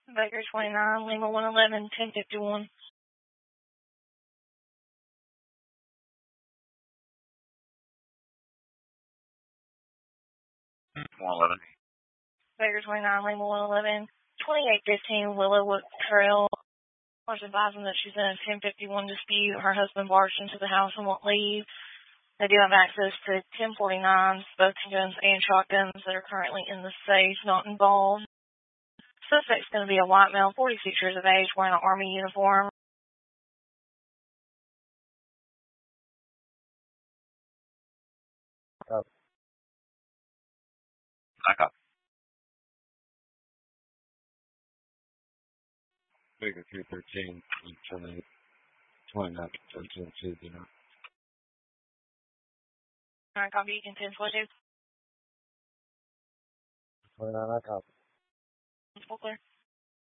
Baker 29, Lima 111, 1051. Baker 29, Lima 111, 2815 Willowwood Trail. Was advising that she's in a 1051 dispute. Her husband barged into the house and won't leave. They do have access to 1049s, both guns and shotguns that are currently in the safe, not involved. Suspect's going to be a white male, 46 years of age, wearing an Army uniform. Back up. Baker 313, 29, 13, 2, All right, copy. You can 1042. 29, I copy. Full clear.